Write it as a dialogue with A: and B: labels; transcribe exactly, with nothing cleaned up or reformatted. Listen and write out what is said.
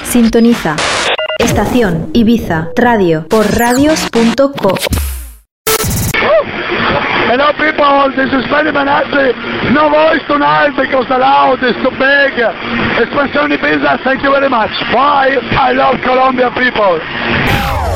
A: Sintoniza Estación Ibiza Radio por radios punto co.
B: Hello people, this is Benny Benassi. No voice tonight because the loud is too big. Expansión Ibiza, thank you very much. Bye. I love Colombia people.